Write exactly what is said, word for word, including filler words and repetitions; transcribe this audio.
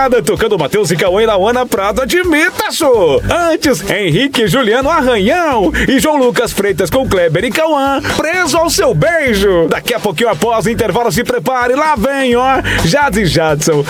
madrugada, tocando Matheus e Cauã e Lauana Prado, admita, só. Antes, Henrique e Juliano Arranhão e João Lucas Freitas com Kleber e Cauã, preso ao seu beijo. Daqui a pouquinho, após o intervalo, se prepare, lá vem, ó, Jade e Jadson,